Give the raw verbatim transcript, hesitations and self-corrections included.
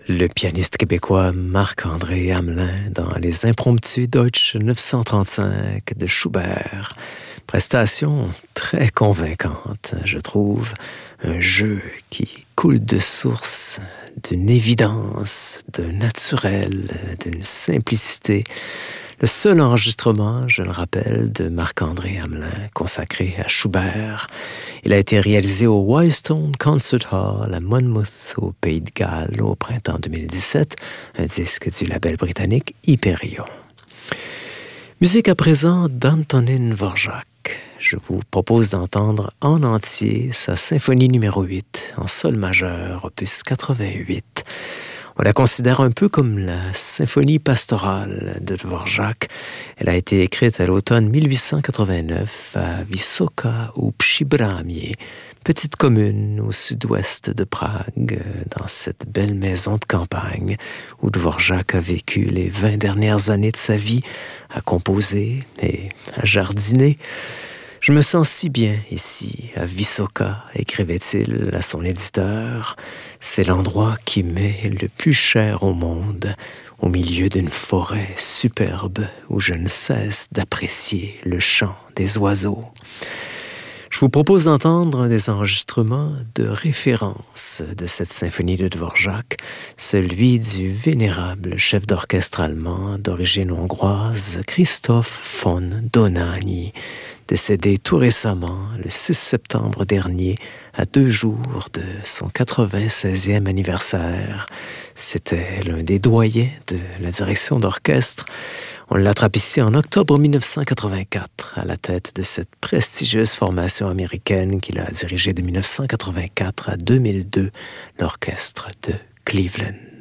Le pianiste québécois Marc-André Hamelin dans les Impromptus Deutsch neuf cent trente-cinq de Schubert. Prestation très convaincante, je trouve. Un jeu qui coule de source, d'une évidence, d'un naturel, d'une simplicité. Le seul enregistrement, je le rappelle, de Marc-André Hamelin consacré à Schubert. Il a été réalisé au Wystone Concert Hall à Monmouth, au Pays de Galles, au printemps deux mille dix-sept, un disque du label britannique Hyperion. Musique à présent d'Antonín Dvořák. Je vous propose d'entendre en entier sa symphonie numéro huit, en sol majeur, opus quatre-vingt-huit. On la considère un peu comme la symphonie pastorale de Dvořák. Elle a été écrite à l'automne mille huit cent quatre-vingt-neuf à Vysoká u Příbramí, petite commune au sud-ouest de Prague, dans cette belle maison de campagne où Dvořák a vécu les vingt dernières années de sa vie, à composer et à jardiner. « Je me sens si bien ici, à Vysoká », écrivait-il à son éditeur. « C'est l'endroit qui m'est le plus cher au monde, au milieu d'une forêt superbe où je ne cesse d'apprécier le chant des oiseaux. » Je vous propose d'entendre un des enregistrements de référence de cette symphonie de Dvořák, celui du vénérable chef d'orchestre allemand d'origine hongroise, Christoph von Dohnányi, décédé tout récemment, le six septembre dernier, à deux jours de son quatre-vingt-seizième anniversaire. C'était l'un des doyens de la direction d'orchestre. On l'attrape ici en octobre mille neuf cent quatre-vingt-quatre, à la tête de cette prestigieuse formation américaine qu'il a dirigée de mille neuf cent quatre-vingt-quatre à deux mille deux, l'orchestre de Cleveland.